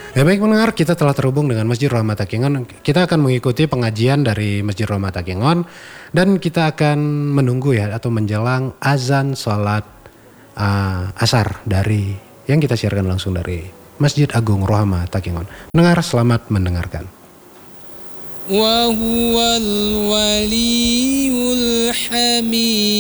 Ya baik mendengar, kita telah terhubung dengan Masjid Rahmat Takengon. Kita akan mengikuti pengajian dari Masjid Rahmat Takengon dan kita akan menunggu ya atau menjelang azan salat asar dari yang kita siarkan langsung dari Masjid Agung Rahmat Takengon. Mendengar, selamat mendengarkan. Wa huwal waliyul hamid.